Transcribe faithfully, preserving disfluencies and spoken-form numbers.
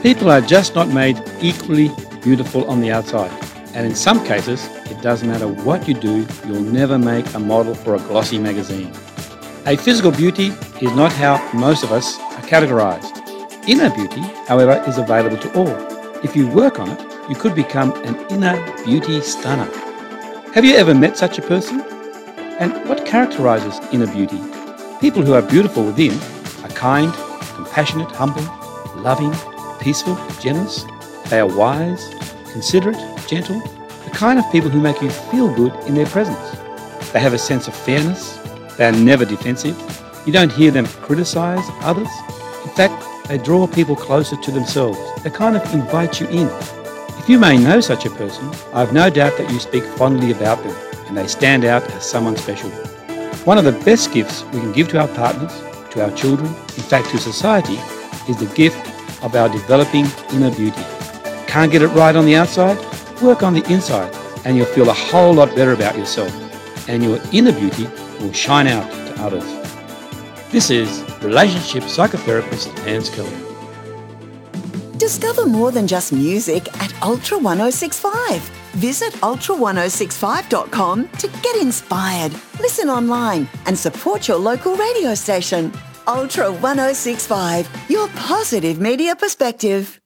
People are just not made equally beautiful on the outside. And in some cases, it doesn't matter what you do, you'll never make a model for a glossy magazine. A physical beauty is not how most of us are categorised. Inner beauty, however, is available to all. If you work on it, you could become an inner beauty stunner. Have you ever met such a person? And what characterises inner beauty? People who are beautiful within are kind, compassionate, humble, loving, peaceful, generous. They are wise, considerate, gentle, the kind of people who make you feel good in their presence. They have a sense of fairness. They are never defensive. You don't hear them criticise others. In fact, they draw people closer to themselves. They kind of invite you in. If you may know such a person, I have no doubt that you speak fondly about them and they stand out as someone special. One of the best gifts we can give to our partners, to our children, in fact to society, is the gift of our developing inner beauty. Can't get it right on the outside? Work on the inside and you'll feel a whole lot better about yourself and your inner beauty will shine out to others. This is relationship psychotherapist Hans Keller. Discover more than just music at Ultra ten sixty-five. Visit ultra ten sixty-five dot com to get inspired, listen online and support your local radio station. Ultra ten sixty-five, your positive media perspective.